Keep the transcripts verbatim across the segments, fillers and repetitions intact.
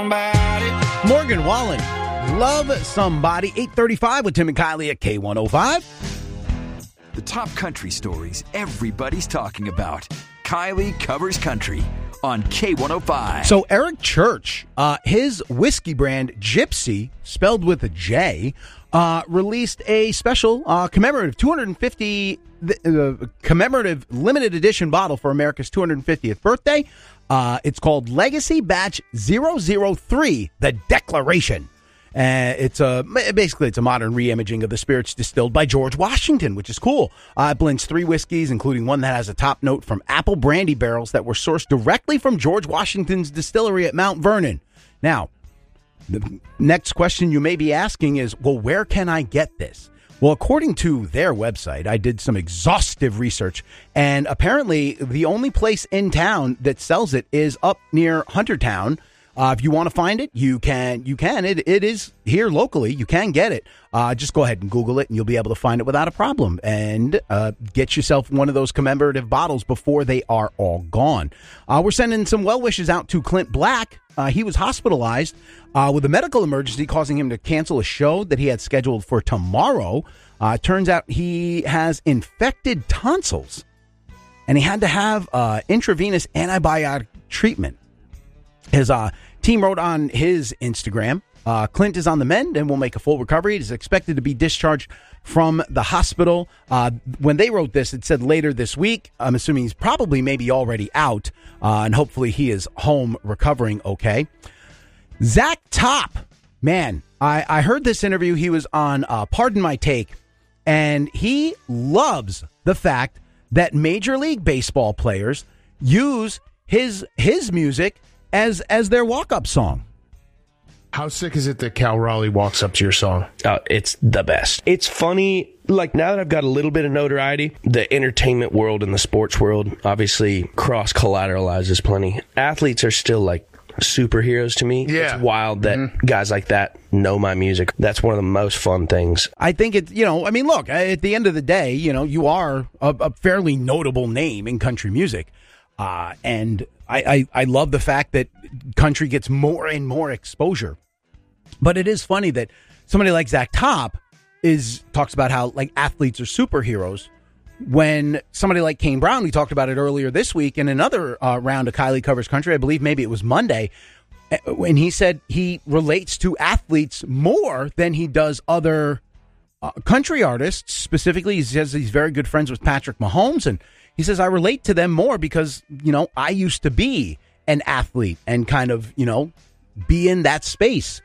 somebody. Morgan Wallen, Love Somebody. eight thirty-five with Tim and Kylie at K one oh five. The top country stories everybody's talking about. Kylie covers country on K one oh five. So Eric Church, uh, his whiskey brand Gypsy, spelled with a J, uh, released a special uh, commemorative two hundred fifty uh, commemorative limited edition bottle for America's two hundred fiftieth birthday. Uh, it's called Legacy Batch zero zero three, The Declaration. Uh, it's a basically it's a modern reimaging of the spirits distilled by George Washington, which is cool. Uh, it blends three whiskeys, including one that has a top note from apple brandy barrels that were sourced directly from George Washington's distillery at Mount Vernon. Now, the next question you may be asking is, well, where can I get this? Well, according to their website, I did some exhaustive research, and apparently the only place in town that sells it is up near Huntertown. Uh, if you want to find it, you can. You can. It it is here locally. You can get it. Uh, just go ahead and Google it, and you'll be able to find it without a problem. And uh, get yourself one of those commemorative bottles before they are all gone. Uh, we're sending some well wishes out to Clint Black. Uh, he was hospitalized uh, with a medical emergency causing him to cancel a show that he had scheduled for tomorrow. Uh, turns out he has infected tonsils, and he had to have uh, intravenous antibiotic treatment. His uh, team wrote on his Instagram, uh, Clint is on the mend and will make a full recovery. It is expected to be discharged from the hospital. Uh, when they wrote this, it said later this week. I'm assuming he's probably maybe already out, uh, and hopefully he is home recovering okay. Zach Top, man, I, I heard this interview. He was on uh, Pardon My Take, and he loves the fact that Major League Baseball players use his his music as as their walk-up song. How sick is it that Cal Raleigh walks up to your song? Oh, it's the best. It's funny, like now that I've got a little bit of notoriety, the entertainment world and the sports world obviously cross-collateralizes plenty. Athletes are still like superheroes to me. Yeah. It's wild that Mm-hmm. guys like that know my music. That's one of the most fun things. I think it, you know, I mean, look, at the end of the day, you know, you are a, a fairly notable name in country music. Uh, and I, I, I love the fact that country gets more and more exposure. But it is funny that somebody like Zach Top is talks about how like athletes are superheroes, when somebody like Kane Brown, we talked about it earlier this week in another uh, round of Kylie Covers Country, I believe maybe it was Monday, when he said he relates to athletes more than he does other uh, country artists. Specifically, he says he's very good friends with Patrick Mahomes, and he says, I relate to them more because, you know, I used to be an athlete and kind of, you know, be in that space.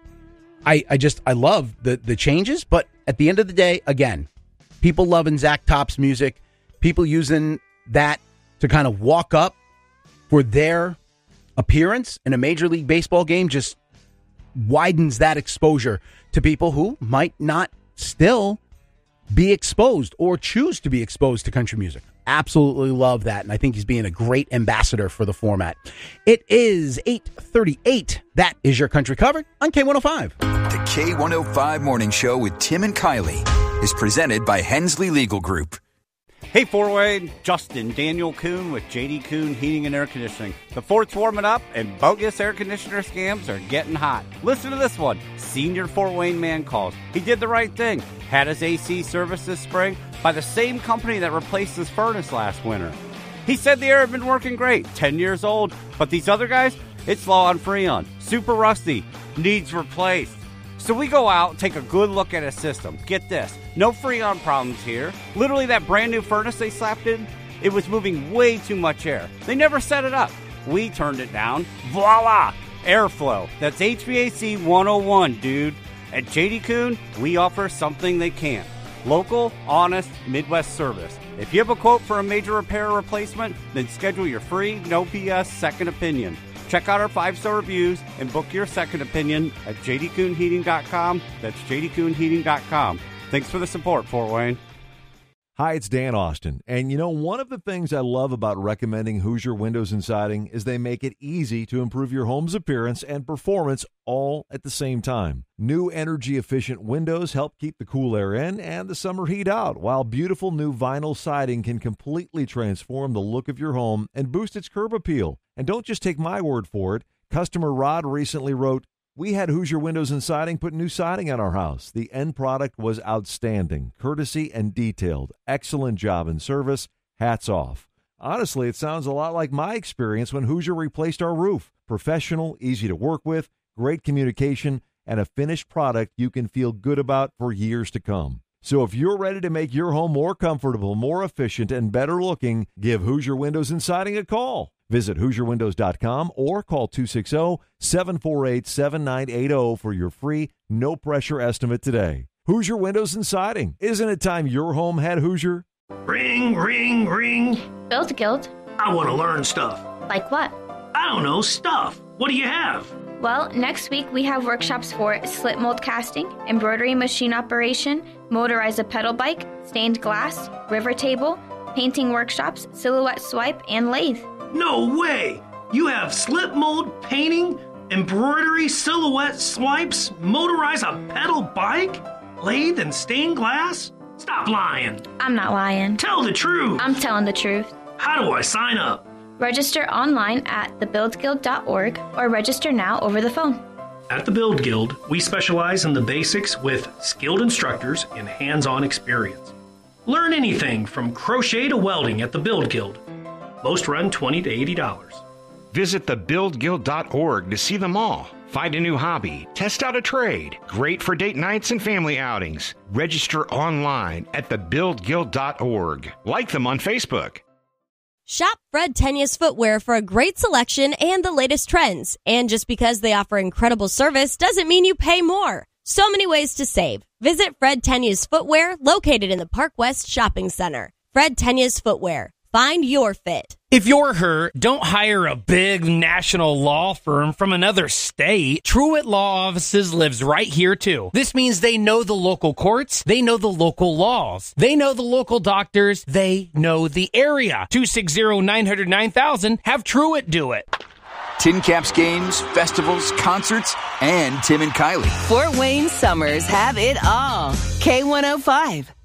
I, I just, I love the, the changes. But at the end of the day, again, people loving Zach Top's music, people using that to kind of walk up for their appearance in a Major League Baseball game just widens that exposure to people who might not still be exposed or choose to be exposed to country music. Absolutely love that, and I think he's being a great ambassador for the format. It is eight thirty-eight. That is your country covered on K one oh five. The K one oh five Morning Show with Tim and Kylie is presented by Hensley Legal Group. Hey, four-way, Justin Daniel Kuhn with J D Kuhn Heating and Air Conditioning. The fort's warming up, and bogus air conditioner scams are getting hot. Listen to this one. Senior Fort Wayne man calls. He did the right thing. Had his A C serviced this spring by the same company that replaced his furnace last winter. He said the air had been working great, ten years old, but these other guys, it's low on Freon. Super rusty. Needs replaced. So we go out, take a good look at his system. Get this, no Freon problems here. Literally that brand new furnace they slapped in, it was moving way too much air. They never set it up. We turned it down. Voila! Airflow. That's H V A C one oh one, dude. At J D Kuhn, we offer something they can't. Local, honest, Midwest service. If you have a quote for a major repair or replacement, then schedule your free, no B S second opinion. Check out our five-star reviews and book your second opinion at j d kuhn heating dot com. That's j d kuhn heating dot com. Thanks for the support, Fort Wayne. Hi, it's Dan Austin. And you know, one of the things I love about recommending Hoosier Windows and Siding is they make it easy to improve your home's appearance and performance all at the same time. New energy-efficient windows help keep the cool air in and the summer heat out, while beautiful new vinyl siding can completely transform the look of your home and boost its curb appeal. And don't just take my word for it. Customer Rod recently wrote, "We had Hoosier Windows and Siding put new siding on our house. The end product was outstanding. Courtesy and detailed. Excellent job and service. Hats off." Honestly, it sounds a lot like my experience when Hoosier replaced our roof. Professional, easy to work with, great communication, and a finished product you can feel good about for years to come. So if you're ready to make your home more comfortable, more efficient, and better looking, give Hoosier Windows and Siding a call. Visit Hoosier Windows dot com or call two six zero, seven four eight, seven nine eight zero for your free, no-pressure estimate today. Hoosier Windows and Siding. Isn't it time your home had Hoosier? Ring, ring, ring. Build Guild. I want to learn stuff. Like what? I don't know, stuff. What do you have? Well, next week we have workshops for slip mold casting, embroidery machine operation, motorize a pedal bike, stained glass, river table, painting workshops, silhouette swipe, and lathe. No way! You have slip mold, painting, embroidery, silhouette swipes, motorize a pedal bike, lathe, and stained glass? Stop lying. I'm not lying. Tell the truth. I'm telling the truth. How do I sign up? Register online at the build guild dot org or register now over the phone. At the Build Guild, we specialize in the basics with skilled instructors and hands-on experience. Learn anything from crochet to welding at the Build Guild. Most run twenty to eighty dollars. Visit the build guild dot org to see them all. Find a new hobby. Test out a trade. Great for date nights and family outings. Register online at the build guild dot org. Like them on Facebook. Shop Fred Tenia's Footwear for a great selection and the latest trends. And just because they offer incredible service doesn't mean you pay more. So many ways to save. Visit Fred Tenia's Footwear, located in the Park West Shopping Center. Fred Tenia's Footwear. Find your fit. If you're hurt, don't hire a big national law firm from another state. Truett Law Offices lives right here, too. This means they know the local courts, they know the local laws, they know the local doctors, they know the area. two six zero, nine zero nine thousand, have Truett do it. Tin Caps games, festivals, concerts, and Tim and Kylie. Fort Wayne summers have it all. K one oh five.